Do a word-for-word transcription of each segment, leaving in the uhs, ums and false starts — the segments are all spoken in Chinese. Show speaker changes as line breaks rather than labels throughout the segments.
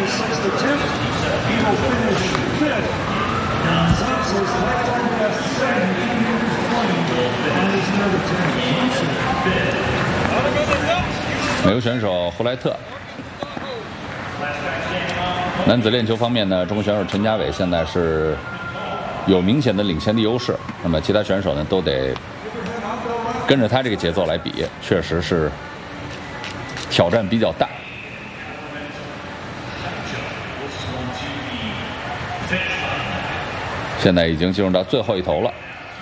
美国选手胡莱特。男子链球方面呢，中国选手陈家伟现在是有明显的领先的优势，那么其他选手呢都得跟着他这个节奏来比，确实是挑战比较大。现在已经进入到最后一投了。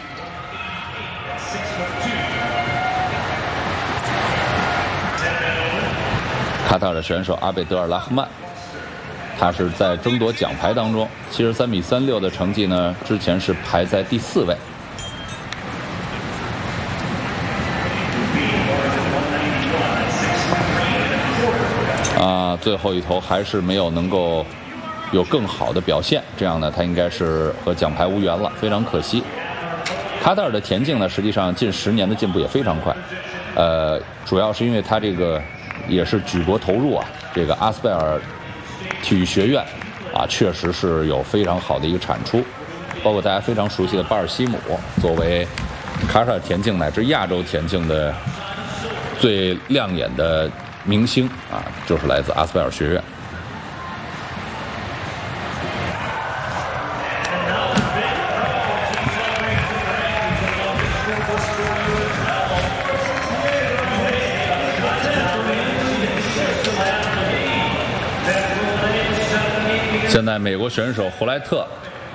卡塔尔的选手阿贝德尔拉赫曼，他是在争夺奖牌当中，七十三比三六的成绩呢，之前是排在第四位。啊，最后一投还是没有能够有更好的表现，这样呢，他应该是和奖牌无缘了，非常可惜。卡塔尔的田径呢，实际上近十年的进步也非常快，呃，主要是因为他这个也是举国投入啊，这个阿斯贝尔体育学院啊，确实是有非常好的一个产出，包括大家非常熟悉的巴尔西姆，作为卡塔尔田径乃至亚洲田径的最亮眼的明星啊，就是来自阿斯贝尔学院。现在美国选手胡莱特，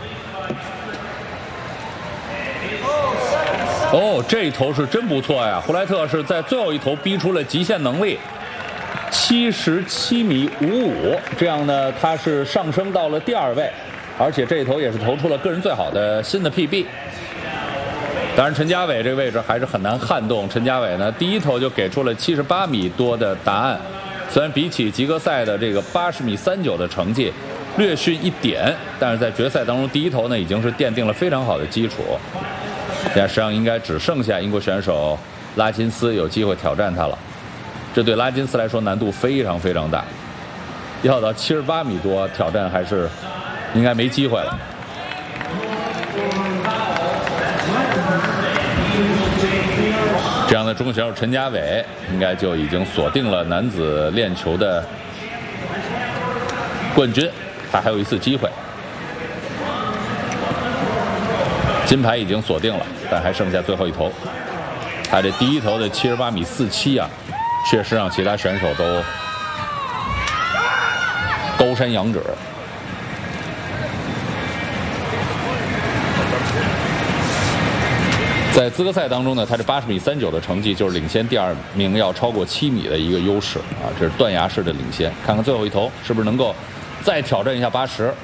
哦，这一投是真不错呀！胡莱特是在最后一投逼出了极限能力，七十七米五五，这样呢，他是上升到了第二位，而且这一投也是投出了个人最好的新的 P B。当然，陈家伟这个位置还是很难撼动。陈家伟呢，第一投就给出了七十八米多的答案，虽然比起及格赛的这个八十米三九的成绩略逊一点，但是在决赛当中第一投呢已经是奠定了非常好的基础。现在实际上应该只剩下英国选手拉金斯有机会挑战他了，这对拉金斯来说难度非常非常大，要到七十八米多挑战还是应该没机会了。这样的中国选手陈家伟应该就已经锁定了男子链球的冠军，他还有一次机会。金牌已经锁定了，但还剩下最后一投。他这第一投的七十八米四七啊，确实让其他选手都高山仰止。在资格赛当中呢，他这八十米三九的成绩就是领先第二名要超过七米的一个优势啊，这是断崖式的领先。看看最后一投是不是能够再挑战一下八十。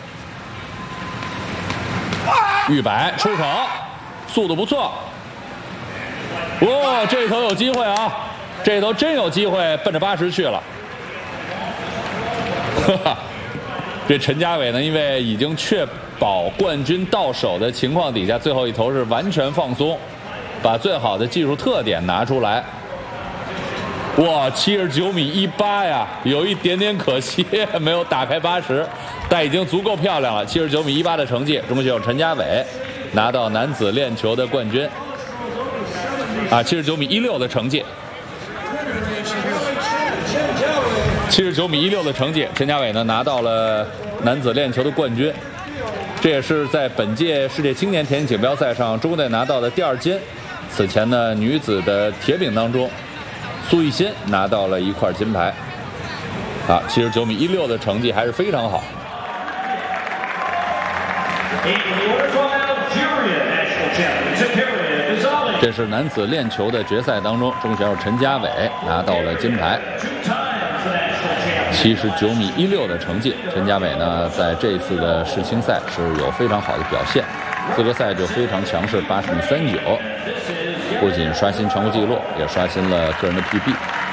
玉柏出手，速度不错。哇、哦，这一投有机会啊！这一投真有机会奔着八十去了。哈哈，这陈家伟呢，因为已经确保冠军到手的情况底下，最后一投是完全放松，把最好的技术特点拿出来。哇，七十九米一八呀，有一点点可惜，没有打开八十，但已经足够漂亮了。七十九米一八的成绩，中国选手陈家伟拿到男子链球的冠军。啊，七十九米一六的成绩，七十九米一六的成绩，陈家伟呢拿到了男子链球的冠军。这也是在本届世界青年田径锦标赛上中国队拿到的第二金。此前呢，女子的铁饼当中，苏奕欣拿到了一块金牌。啊，七十九米一六的成绩还是非常好。这是男子链球的决赛当中，中国选手陈家伟拿到了金牌。七十九米一六的成绩，陈家伟呢在这一次的世青赛是有非常好的表现，资格赛就非常强势，八十米三九，不仅刷新全国纪录，也刷新了个人的 P B。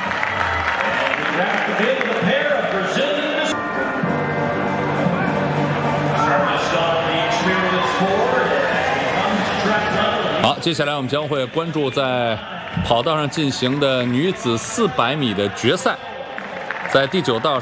好，接下来我们将会关注在跑道上进行的女子四百米的决赛。在第九道